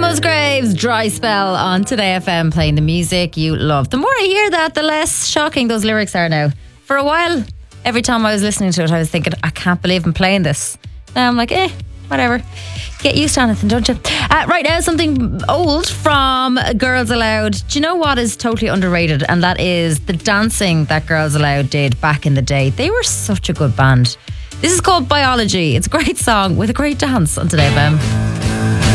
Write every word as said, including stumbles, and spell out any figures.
Musgraves, Dry Spell on Today F M, playing the music you love. The more I hear that, the less shocking those lyrics are now. For a while, every time I was listening to it, I was thinking, I can't believe I'm playing this. Now I'm like, eh, whatever. Get used to anything, don't you? Uh, right now, something old from Girls Aloud. Do you know what is totally underrated? And that is the dancing that Girls Aloud did back in the day. They were such a good band. This is called Biology. It's a great song with a great dance on Today F M.